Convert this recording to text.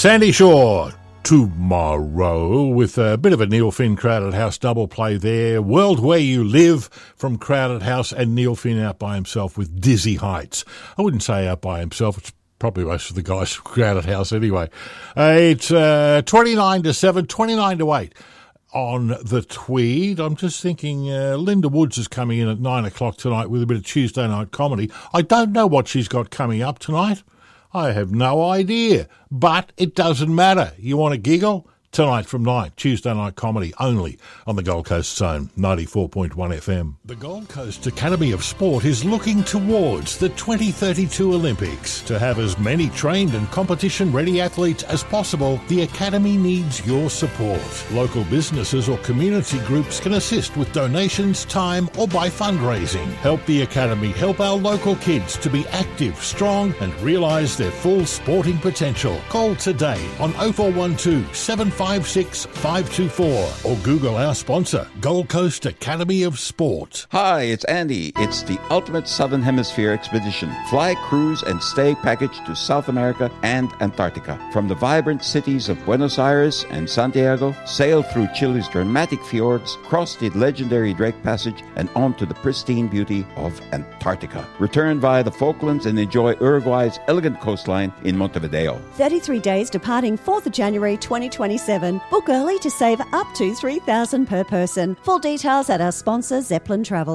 Sandy Shore tomorrow with a bit of a Neil Finn Crowded House double play there. World Where You Live from Crowded House, and Neil Finn out by himself with Dizzy Heights. I wouldn't say out by himself. It's probably most of the guys from Crowded House anyway. It's 29 to 7, 29 to 8 on the Tweed. I'm just thinking Linda Woods is coming in at 9 o'clock tonight with a bit of Tuesday night comedy. I don't know what she's got coming up tonight. I have no idea, but it doesn't matter. You want to giggle? Tonight from 9, Tuesday night comedy only on the Gold Coast Zone, 94.1 FM. The Gold Coast Academy of Sport is looking towards the 2032 Olympics. To have as many trained and competition-ready athletes as possible, the Academy needs your support. Local businesses or community groups can assist with donations, time, or by fundraising. Help the Academy help our local kids to be active, strong, and realise their full sporting potential. Call today on 0412 756 524 or Google our sponsor, Gold Coast Academy of Sport. Hi, it's Andy. It's the ultimate Southern Hemisphere expedition. Fly, cruise, and stay package to South America and Antarctica. From the vibrant cities of Buenos Aires and Santiago, sail through Chile's dramatic fjords, cross the legendary Drake Passage, and on to the pristine beauty of Antarctica. Return via the Falklands and enjoy Uruguay's elegant coastline in Montevideo. 33 days departing 4th of January 2027. Book early to save up to $3,000 per person. Full details at our sponsor, Zeppelin Travel.